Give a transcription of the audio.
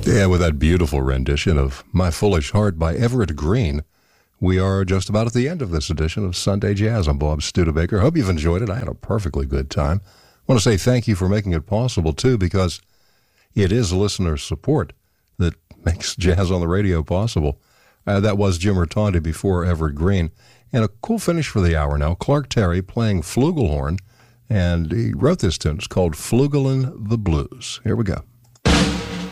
Yeah, with that beautiful rendition of My Foolish Heart by Everett Green, we are just about at the end of this edition of Sunday Jazz. I'm Bob Studebaker. Hope you've enjoyed it. I had a perfectly good time. I want to say thank you for making it possible, too, because it is listener support that makes jazz on the radio possible. That was Jim Ratonde before Everett Green. And a cool finish for the hour now. Clark Terry playing flugelhorn, and he wrote this tune. It's called Flugelin' the Blues. Here we go.